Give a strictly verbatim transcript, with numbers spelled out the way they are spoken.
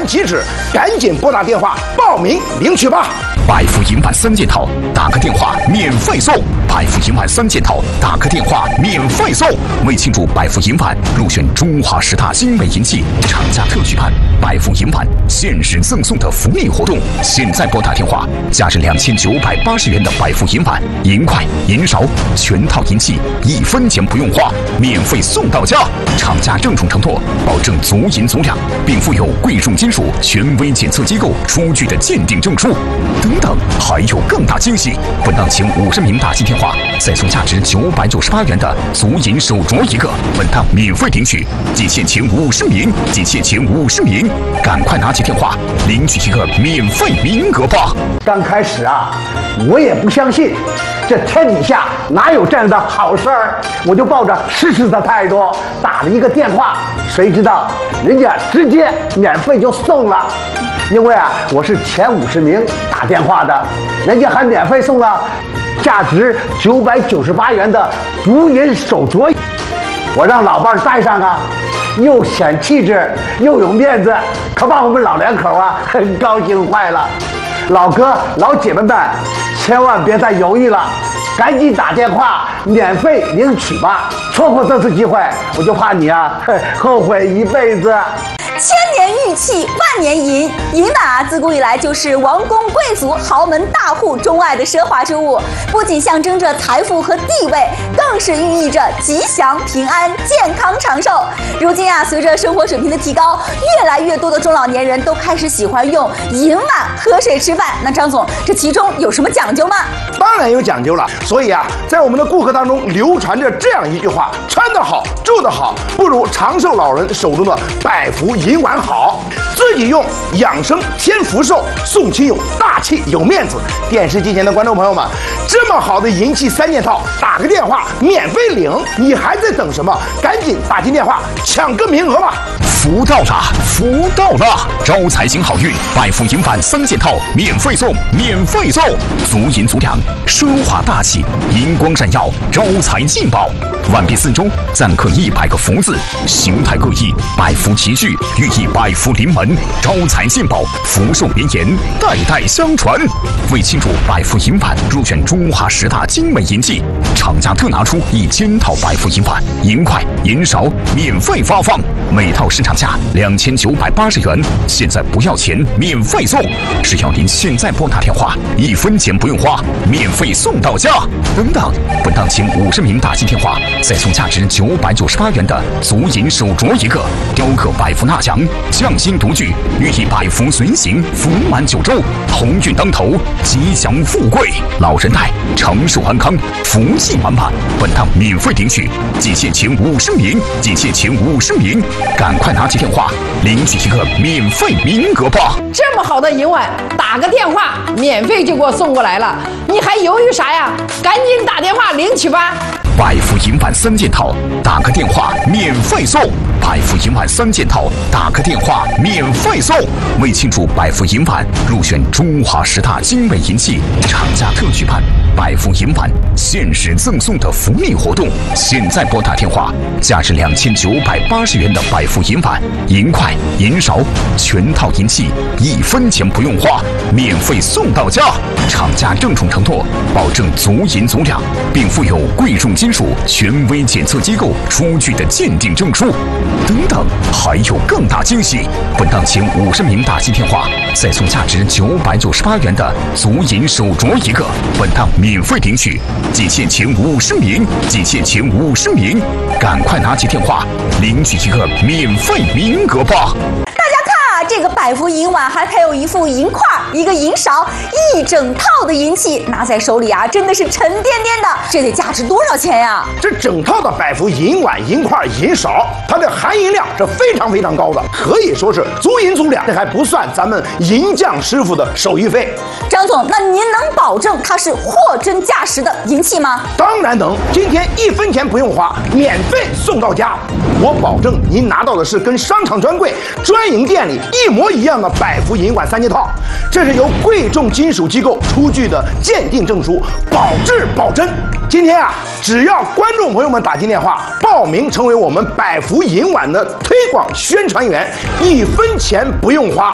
传即止，赶紧拨打电话报名领取吧！ 百福银碗三件套，打个电话免费送。百福银碗三件套，打个电话免费送。为庆祝百福银碗入选中华十大精美银器，厂家特许版百福银碗限时赠送的福利活动，现在拨打电话，价值两千九百八十元的百福银碗、银筷、银勺全套银器，一分钱不用花，免费送到家。厂家郑重承诺，保证足银足量，并附有贵重金属权威检测机构出具的鉴定证书。等等，还有更大惊喜！本档前五十名打进电话，再送价值九百九十八元的足银手镯一个。本档免费领取，仅限前五十名，仅限前五十名，赶快拿起电话领取一个免费名额吧！ 刚开始啊，我也不相信，这天底下哪有这样的好事儿？我就抱着试试的态度打了一个电话，谁知道人家直接免费就送了。因为啊，我是前五十名打电话的，人家还免费送了价值九百九十八元的足银手镯，我让老伴儿戴上啊，又显气质又有面子，可把我们老两口啊很高兴坏了。老哥老姐妹们，千万别再犹豫了，赶紧打电话免费领取吧！错过这次机会，我就怕你啊后悔一辈子。 千年玉器，万年银。银碗啊，自古以来就是王公贵族、豪门大户钟爱的奢华之物，不仅象征着财富和地位，更是寓意着吉祥、平安、健康、长寿。如今啊，随着生活水平的提高，越来越多的中老年人都开始喜欢用银碗喝水吃饭。那张总，这其中有什么讲究吗？ 当然有讲究了。所以啊，在我们的顾客当中流传着这样一句话：穿得好，住得好，不如长寿老人手中的百福银碗好。自己用养生添福寿，送亲友大气有面子。电视机前的观众朋友们，这么好的银器三件套，打个电话免费领，你还在等什么？赶紧打进电话抢个名额吧！ 福到了，福到了！招财星好运，百福银碗三件套免费送，免费送！足银足量，奢华大气，银光闪耀，招财进宝。碗壁四周錾刻一百个福字，形态各异，百福齐聚，寓意百福临门，招财进宝，福寿绵延，代代相传。为庆祝百福银碗入选中华十大精美银器，厂家特拿出一千套百福银碗、银筷、银勺免费发放，每套市场价两千九百八十元，现在不要钱，免费送！只要您现在拨打电话，一分钱不用花，免费送到家。等等，本档前五十名打进电话，再送价值九百九十八元的足银手镯一个，雕刻百福纳祥，匠心独具，寓意百福随行，福满九州，鸿运当头，吉祥富贵，老人戴长寿安康，福气满满。本档免费领取，仅限前五十名，仅限前五十名，赶快拿起电话领取一个免费名额吧！ 这么好的银碗，打个电话免费就给我送过来了，你还犹豫啥呀？赶紧打电话领取吧！ 百福银碗三件套，打个电话免费送。百福银碗三件套，打个电话免费送。为庆祝百福银碗入选中华十大精美银器，厂家特许版百福银碗限时赠送的福利活动，现在拨打电话，价值两千九百八十元的百福银碗、银筷、银勺全套银器，一分钱不用花，免费送到家。厂家郑重承诺，保证足银足量，并附有贵重金属权威检测机构出具的鉴定证书。等等，还有更大惊喜！本档前五十名打进电话，再送价值九百九十八元的足银手镯一个。本档免费领取，仅限前五十名，仅限前五十名，赶快拿起电话领取一个免费名额吧！ 这个百福银碗还配有一副银筷、一个银勺，一整套的银器，拿在手里啊，真的是沉甸甸的。这得价值多少钱呀？ 这整套的百福银碗、银筷、银勺，它的含银量是非常非常高的，可以说是足银足两。这还不算咱们银匠师傅的手艺费。 张总，那您能保证它是货真价实的银器吗？ 当然能，今天一分钱不用花，免费送到家。我保证您拿到的是跟商场专柜、专营店里一模一样的百福银碗三件套，这是由贵重金属机构出具的鉴定证书，保质保真。今天啊，只要观众朋友们打进电话报名成为我们百福银碗的推广宣传员，一分钱不用花。